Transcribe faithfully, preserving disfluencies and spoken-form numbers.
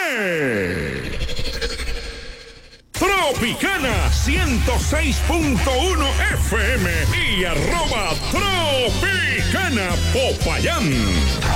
F. Tropicana ciento seis punto uno F M y arroba Tropicana Popayán.